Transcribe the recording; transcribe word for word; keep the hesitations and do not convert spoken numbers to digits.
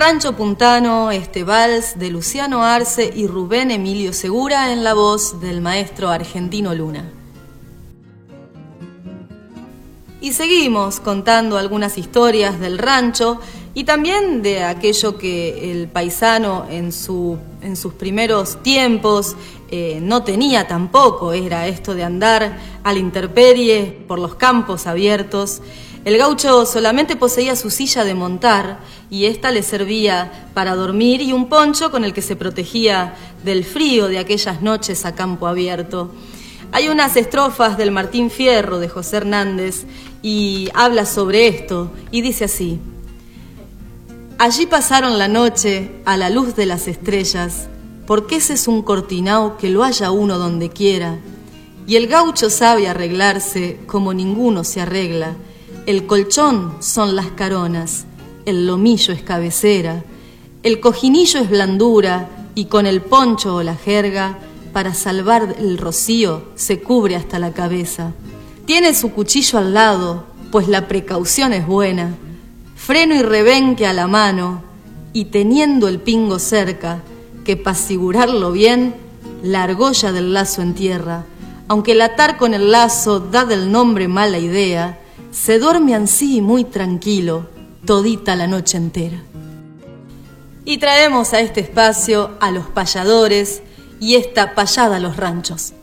Rancho Puntano, este vals de Luciano Arce y Rubén Emilio Segura en la voz del maestro Argentino Luna. Y seguimos contando algunas historias del rancho y también de aquello que el paisano en, su, en sus primeros tiempos eh, no tenía tampoco, era esto de andar a la intemperie por los campos abiertos. El gaucho solamente poseía su silla de montar y ésta le servía para dormir y un poncho con el que se protegía del frío de aquellas noches a campo abierto. Hay unas estrofas del Martín Fierro de José Hernández y habla sobre esto y dice así: allí pasaron la noche a la luz de las estrellas, porque ese es un cortinao que lo haya uno donde quiera, y el gaucho sabe arreglarse como ninguno se arregla. El colchón son las caronas, el lomillo es cabecera, el cojinillo es blandura y con el poncho o la jerga para salvar el rocío se cubre hasta la cabeza. Tiene su cuchillo al lado, pues la precaución es buena, freno y rebenque a la mano y teniendo el pingo cerca, que pa' asegurarlo bien, la argolla del lazo en tierra, aunque el atar con el lazo da del nombre mala idea, se duerme ansí muy tranquilo, todita la noche entera. Y traemos a este espacio a los payadores y esta payada a los ranchos.